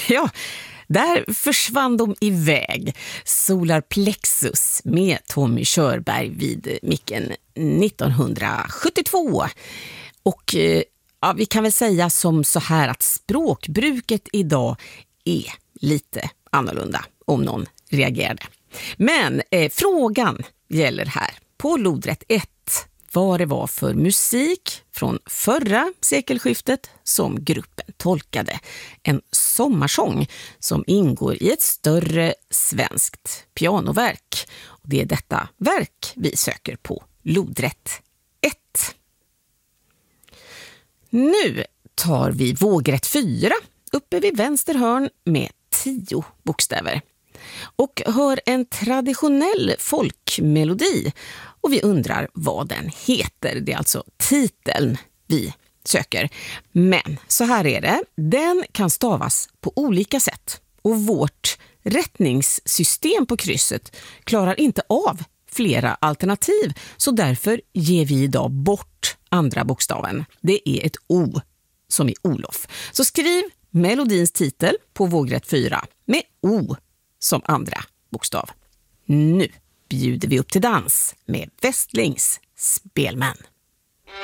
Ja, där försvann de iväg. Solar Plexus med Tommy Körberg vid micken 1972. Och ja, vi kan väl säga som så här att språkbruket idag är lite annorlunda, om någon reagerade. Men frågan gäller här på lodrätt 1 vad det var för musik från förra sekelskiftet som gruppen tolkade. En sommarsång som ingår i ett större svenskt pianoverk. Och det är detta verk vi söker på lodrätt 1. Nu tar vi vågrätt 4 uppe vid vänster hörn med 10 bokstäver. Och hör en traditionell folkmelodi och vi undrar vad den heter. Det är alltså titeln vi söker. Men så här är det, den kan stavas på olika sätt och vårt rättningssystem på krysset klarar inte av flera alternativ, så därför ger vi idag bort andra bokstaven. Det är ett O som i Olof. Så skriv melodins titel på vågrätt 4 med O som andra bokstav. Nu bjuder vi upp till dans med Westlings Spelmän.